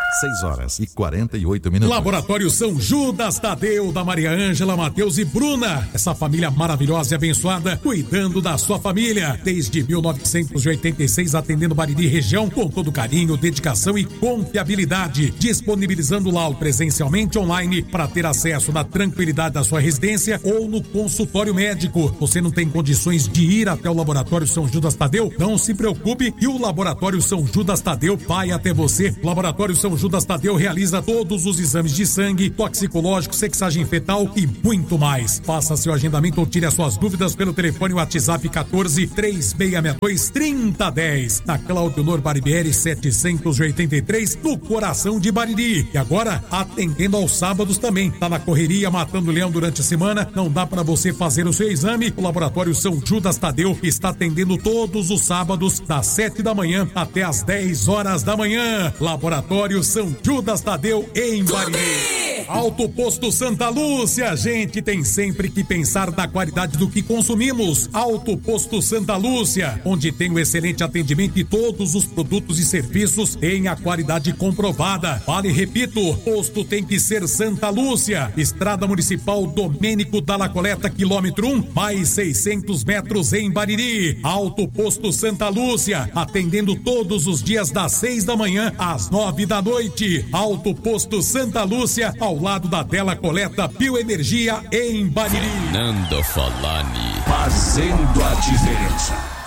6h48. Laboratório São Judas Tadeu, da Maria Ângela, Matheus e Bruna. Essa família maravilhosa e abençoada, cuidando da sua família. Desde 1986, atendendo Bariri região com todo carinho, dedicação e confiabilidade. Disponibilizando laudo presencialmente online para ter acesso na tranquilidade da sua residência ou no consultório médico. Você não tem condições de ir até o Laboratório São Judas Tadeu? Não se preocupe, que o Laboratório São Judas Tadeu vai até você. O Laboratório São Judas Tadeu realiza todos os exames de sangue, toxicológico, sexagem fetal e muito mais. Faça seu agendamento ou tire as suas dúvidas pelo telefone WhatsApp 14 3662 3010. Na Cláudio Nor Barbieri 783, no coração de Bariri. E agora, atendendo aos sábados também. Tá na correria, matando leão durante a semana, não dá para você fazer o seu exame. O Laboratório São Judas Tadeu está atendendo todos os sábados, das 7 da manhã até as 10 horas da manhã. Laboratório São Judas Tadeu, em Bariri. Alto Posto Santa Lúcia, a gente tem sempre que pensar na qualidade do que consumimos. Alto Posto Santa Lúcia, onde tem um excelente atendimento e todos os produtos e serviços têm a qualidade comprovada. Vale, repito, posto tem que ser Santa Lúcia. Estrada Municipal Domênico Dalla Coleta, quilômetro 1, mais 600 metros em Bariri. Alto Posto Santa Lúcia, atendendo todos os dias das 6 da manhã às 9 da noite. Alto Posto Santa Lúcia, ao lado da Della Coleta Bioenergia, em Bariri. Fernando Falani, fazendo a diferença.